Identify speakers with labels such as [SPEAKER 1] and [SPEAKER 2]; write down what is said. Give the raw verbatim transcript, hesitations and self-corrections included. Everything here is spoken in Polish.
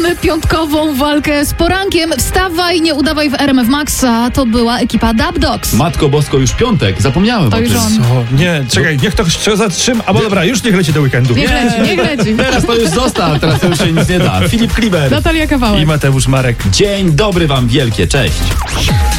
[SPEAKER 1] Zaczynamy piątkową walkę z porankiem. Wstawaj, nie udawaj w R M F Maxa. To była ekipa Dub Dogs.
[SPEAKER 2] Matko Bosko, już piątek, zapomniałem
[SPEAKER 1] To
[SPEAKER 2] o
[SPEAKER 1] już
[SPEAKER 2] tym.
[SPEAKER 1] on.
[SPEAKER 3] Co? Nie, czekaj, niech to się zatrzyma. Albo dobra, już niech leci do weekendu.
[SPEAKER 1] Niech leci, niech leci.
[SPEAKER 2] Teraz to już został, teraz to już się nic nie da. Filip Kliber
[SPEAKER 1] Natalia Kawałek.
[SPEAKER 3] I Mateusz Marek.
[SPEAKER 2] Dzień dobry wam wielkie, cześć.